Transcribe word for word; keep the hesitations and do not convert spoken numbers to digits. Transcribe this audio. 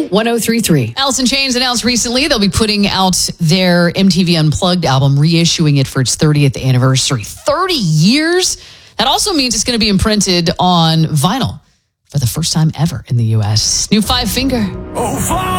one oh three point three. Alice in Chains announced recently they'll be putting out their M T V Unplugged album, reissuing it for its thirtieth anniversary. thirty years? That also means it's going to be imprinted on vinyl for the first time ever in the U S. New Five Finger. Oh,